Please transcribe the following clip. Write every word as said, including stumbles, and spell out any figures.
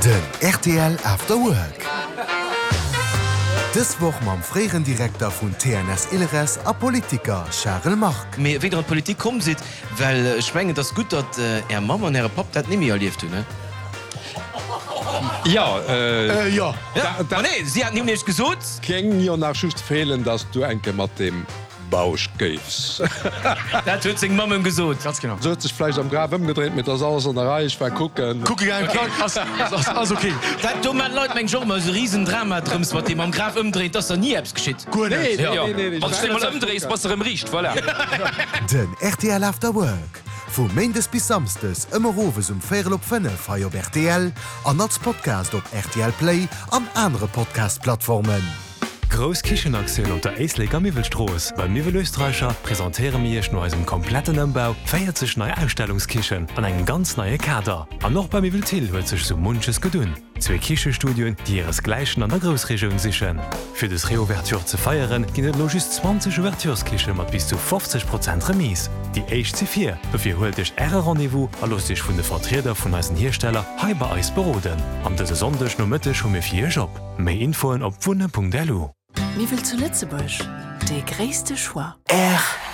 Den R T L After Work. Dis woch mam fréieren Direktor vun T N S Ilres a Politiker Charles Marc. Me weder an Politik kom sit, well schwngen das gut, dat äh, er Mama an Herr Pap dat nimi erlieft hun. Ja, äh, äh, ja. Ja, da, da, nee, sie hat nämlich gesot. Keng jo nach just fehlen, dass du enke mat dem Bausch gest. Dat huet seg Mammen gesot. Ganz genau. So sich Fleisch am Graf umgedreht mit der Sauce an der Reich war gucken. Guck ich einfach. Also okay. Dat du man Leute meng Jomer so riesen Drama drums, wat dem am Graf umdreht, dass er nie abs geschit. Gut, Nee, ja. nee, nee, nee, Was du mal umdrehst, was er im riecht, voilà. Den R T L After Work. Vu Mendes bis samstes ëmmer Rowes um Féel op Fënne feier op R T L, an als Podcast op R T L Play an andere Podcast-Plattformen. Gros Kichenaktiun op der Eisleg am Miwelstroos. Beim Miwel Österreicher präsentéiere mirch no eisem kompletten Ëmbau, féiert sech neii Ausstellungskichen an eng ganz neie Kader. An noch beim Miwel Till huet sech so munches gedun. Zwei Kichestudien, die ihres Gleichen an der Großregion sichern. Für das Reouverture zu feiern, gehen es logisch zwanzig Ouvertureskichen mit bis zu fünfzig Prozent Remise. Die H C vier, dafür holt dich eure Rendezvous und lasst dich von den Vertretern von unseren Herstellern hier bei uns beraten. Am dieser Sonntag noch Mittag schon mit vier Job. Mehr Infos auf wunde punkt l u. Miwel zu Lützebusch, de gréste Choix. R